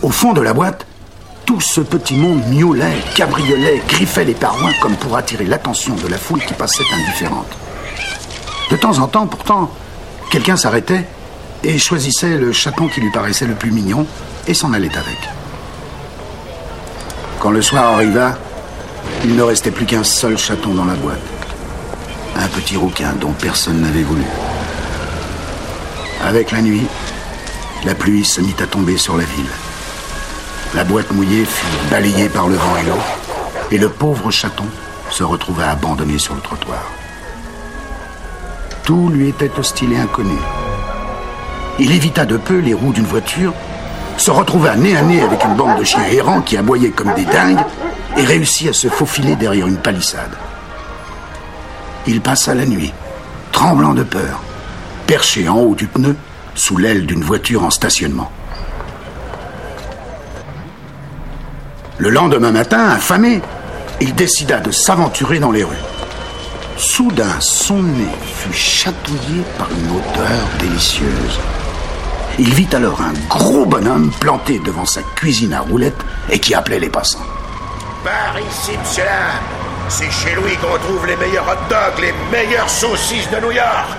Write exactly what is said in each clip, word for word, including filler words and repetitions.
Au fond de la boîte, tout ce petit monde miaulait, cabriolait, griffait les parois comme pour attirer l'attention de la foule qui passait indifférente. De temps en temps, pourtant, quelqu'un s'arrêtait et choisissait le chaton qui lui paraissait le plus mignon et s'en allait avec. Quand le soir arriva, il ne restait plus qu'un seul chaton dans la boîte. Un petit rouquin dont personne n'avait voulu. Avec la nuit, la pluie se mit à tomber sur la ville. La boîte mouillée fut balayée par le vent et l'eau, et le pauvre chaton se retrouva abandonné sur le trottoir. Tout lui était hostile et inconnu. Il évita de peu les roues d'une voiture, se retrouva nez à nez avec une bande de chiens errants qui aboyaient comme des dingues et réussit à se faufiler derrière une palissade. Il passa la nuit, tremblant de peur, perché en haut du pneu, sous l'aile d'une voiture en stationnement. Le lendemain matin, affamé, il décida de s'aventurer dans les rues. Soudain, son nez fut chatouillé par une odeur délicieuse. Il vit alors un gros bonhomme planté devant sa cuisine à roulettes et qui appelait les passants. Par ici, monsieur là. C'est chez lui qu'on trouve les meilleurs hot dogs, les meilleures saucisses de New York.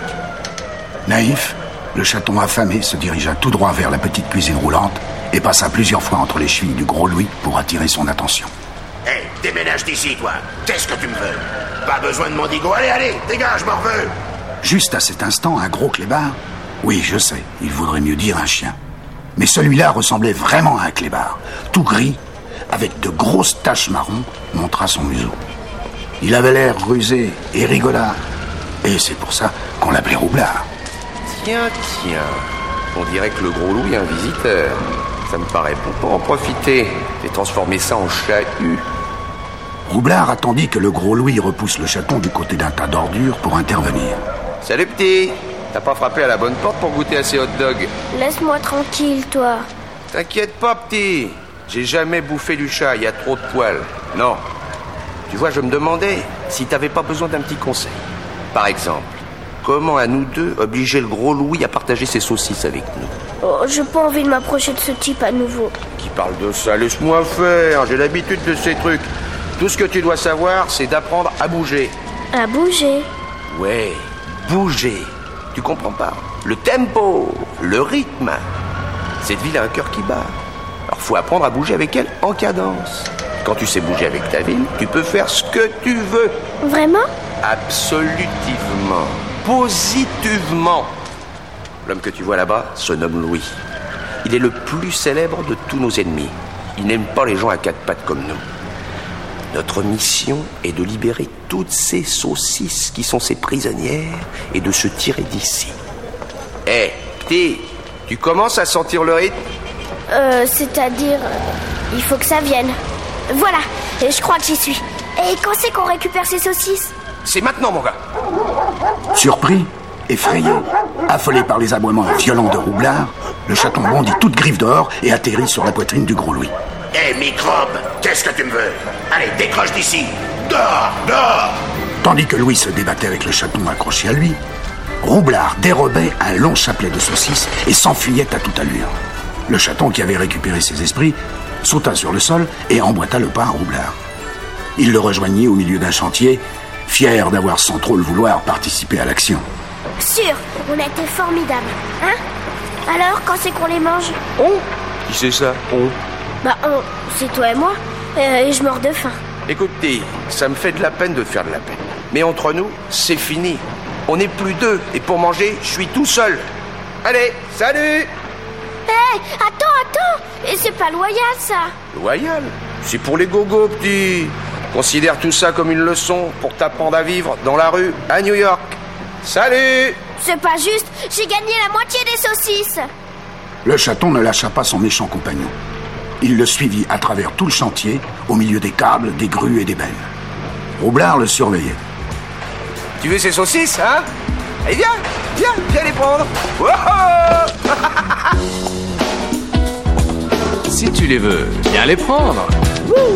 Naïf, le chaton affamé se dirigea tout droit vers la petite cuisine roulante et passa plusieurs fois entre les chevilles du gros Louis pour attirer son attention. Hé, hey, déménage d'ici, toi. Qu'est-ce que tu me veux? Pas besoin de mon digo. Allez, allez, dégage, m'en veux. Juste à cet instant, un gros clébard, oui, je sais, il vaudrait mieux dire un chien, mais celui-là ressemblait vraiment à un clébard, tout gris, avec de grosses taches marron, montra son museau. Il avait l'air rusé et rigolard, et c'est pour ça qu'on l'appelait Roublard. Tiens, tiens, on dirait que le gros Louis est un visiteur. Ça me paraît bon pour en profiter et transformer ça en chahut. Roublard attendit que le gros Louis repousse le chaton du côté d'un tas d'ordures pour intervenir. Salut petit, t'as pas frappé à la bonne porte pour goûter à ces hot dogs? Laisse-moi tranquille, toi. T'inquiète pas petit, j'ai jamais bouffé du chat, il y a trop de poils. Non. Tu vois, je me demandais si t'avais pas besoin d'un petit conseil. Par exemple, comment à nous deux obliger le gros Louis à partager ses saucisses avec nous? Oh, j'ai pas envie de m'approcher de ce type à nouveau. Qui parle de ça? Laisse-moi faire, j'ai l'habitude de ces trucs. Tout ce que tu dois savoir, c'est d'apprendre à bouger. À bouger? Ouais, bouger. Tu comprends pas? Le tempo, le rythme. Cette ville a un cœur qui bat. Alors faut apprendre à bouger avec elle en cadence. Quand tu sais bouger avec ta ville, tu peux faire ce que tu veux. Vraiment? Absolutivement. Positivement. L'homme que tu vois là-bas se nomme Louis. Il est le plus célèbre de tous nos ennemis. Il n'aime pas les gens à quatre pattes comme nous. Notre mission est de libérer toutes ces saucisses qui sont ses prisonnières et de se tirer d'ici. Hé, hey, petit, tu commences à sentir le rythme? Euh, c'est-à-dire... Il faut que ça vienne. Voilà, et je crois que j'y suis. Et quand c'est qu'on récupère ces saucisses? C'est maintenant, mon gars. Surpris, effrayé, affolé par les aboiements violents de Roublard, le chaton bondit toute griffe dehors et atterrit sur la poitrine du gros Louis. Hé, hey, microbe, qu'est-ce que tu me veux? Allez, décroche d'ici. Dehors, dehors. Tandis que Louis se débattait avec le chaton accroché à lui, Roublard dérobait un long chapelet de saucisses et s'enfuyait à toute allure. Le chaton, qui avait récupéré ses esprits, sauta sur le sol et emboîta le pas à Roublard. Il le rejoignit au milieu d'un chantier, fier d'avoir sans trop le vouloir participé à l'action. Sûr, on a été formidables, hein? Alors, quand c'est qu'on les mange? On? Qui c'est ça, on? Bah, on, c'est toi et moi, euh, et je meurs de faim. Écoute, ça me fait de la peine de te faire de la peine. Mais entre nous, c'est fini. On n'est plus deux, et pour manger, je suis tout seul. Allez, salut! Hé, hey, attends, attends! Et c'est pas loyal, ça! Loyal? C'est pour les gogos, petit. Considère tout ça comme une leçon pour t'apprendre à vivre dans la rue à New York. Salut! C'est pas juste, j'ai gagné la moitié des saucisses! Le chaton ne lâcha pas son méchant compagnon. Il le suivit à travers tout le chantier, au milieu des câbles, des grues et des bennes. Roublard le surveillait. Tu veux ces saucisses, hein? Eh viens, viens, viens les prendre. Si tu les veux, viens les prendre.